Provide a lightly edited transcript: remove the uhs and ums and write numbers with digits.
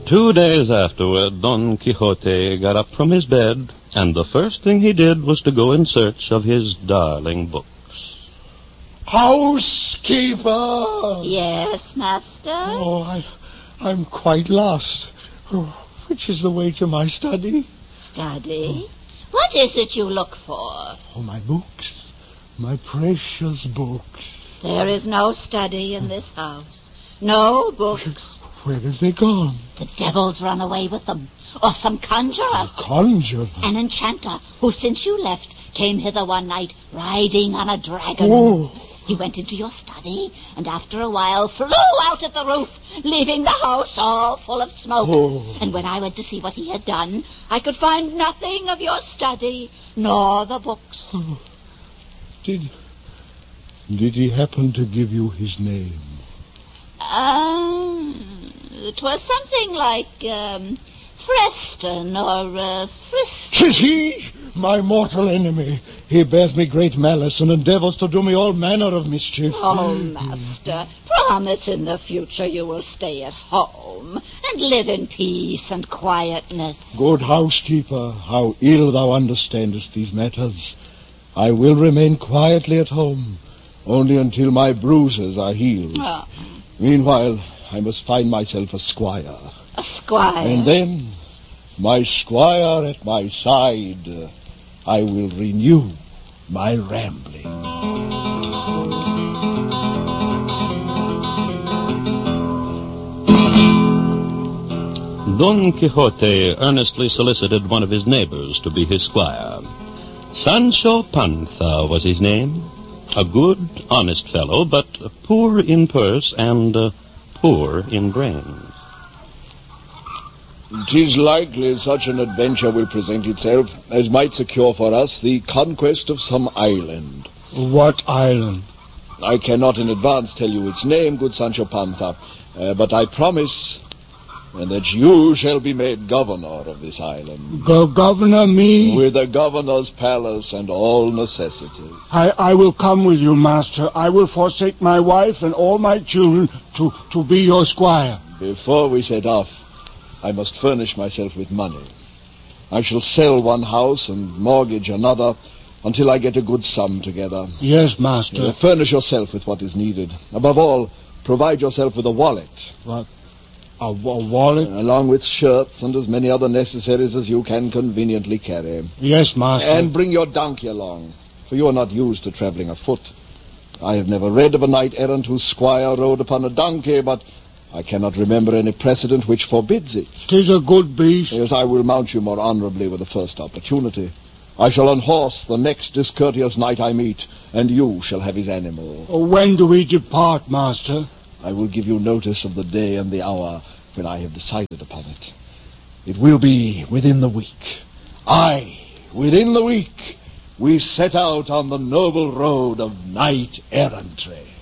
2 days afterward, Don Quixote got up from his bed, and the first thing he did was to go in search of his darling books. Housekeeper! Yes, master? Oh, I'm quite lost. Oh, which is the way to my study? Study? What is it you look for? Oh, my books. My precious books. There is no study in this house. No books. Where have they gone? The devil's run away with them. Or some conjurer. A conjurer? An enchanter who, since you left, came hither one night riding on a dragon. Oh. He went into your study and after a while flew out of the roof, leaving the house all full of smoke. Oh. And when I went to see what he had done, I could find nothing of your study, nor the books. Oh. Did he happen to give you his name? It was something like, Freston or, Friston. 'Tis he, my mortal enemy. He bears me great malice and endeavors to do me all manner of mischief. Oh, master, promise in the future you will stay at home and live in peace and quietness. Good housekeeper, how ill thou understandest these matters. I will remain quietly at home, only until my bruises are healed. Oh. Meanwhile, I must find myself a squire. A squire? And then, my squire at my side, I will renew my rambling. Don Quixote earnestly solicited one of his neighbors to be his squire. Sancho Panza was his name. A good, honest fellow, but poor in purse and poor in brains. 'Tis likely such an adventure will present itself as might secure for us the conquest of some island. What island? I cannot in advance tell you its name, good Sancho Panza, but I promise that you shall be made governor of this island. Governor me? With a governor's palace and all necessities. I will come with you, master. I will forsake my wife and all my children to be your squire. Before we set off, I must furnish myself with money. I shall sell one house and mortgage another until I get a good sum together. Yes, master. Furnish yourself with what is needed. Above all, provide yourself with a wallet. What? A wallet? Along with shirts and as many other necessaries as you can conveniently carry. Yes, master. And bring your donkey along, for you are not used to traveling afoot. I have never read of a knight-errant whose squire rode upon a donkey, but I cannot remember any precedent which forbids it. 'Tis a good beast. Yes, I will mount you more honorably with the first opportunity. I shall unhorse the next discourteous knight I meet, and you shall have his animal. When do we depart, master? I will give you notice of the day and the hour when I have decided upon it. It will be within the week. Aye, within the week, we set out on the noble road of knight-errantry.